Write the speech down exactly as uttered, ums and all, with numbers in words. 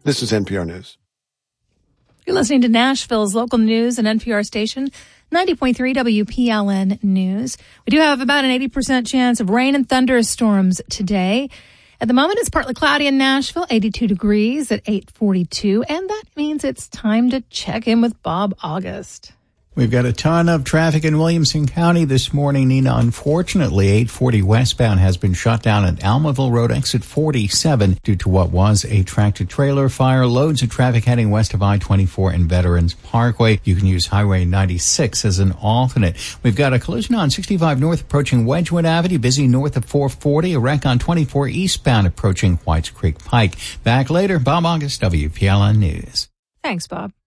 This is N P R News. You're listening to Nashville's local news and N P R station, ninety point three W P L N News. We do have about an eighty percent chance of rain and thunderstorms today. At the moment, it's partly cloudy in Nashville, eighty-two degrees at eight forty-two, and that means it's time to check in with Bob August. We've got a ton of traffic in Williamson County this morning, Nina. Unfortunately, eight forty westbound has been shut down at Almaville Road, exit forty-seven, due to what was a tractor-trailer fire. Loads of traffic heading west of I twenty-four and Veterans Parkway. You can use Highway ninety-six as an alternate. We've got a collision on sixty-five north approaching Wedgwood Avenue, busy north of four forty. A wreck on twenty-four eastbound approaching Whites Creek Pike. Back later, Bob August, W P L N News. Thanks, Bob.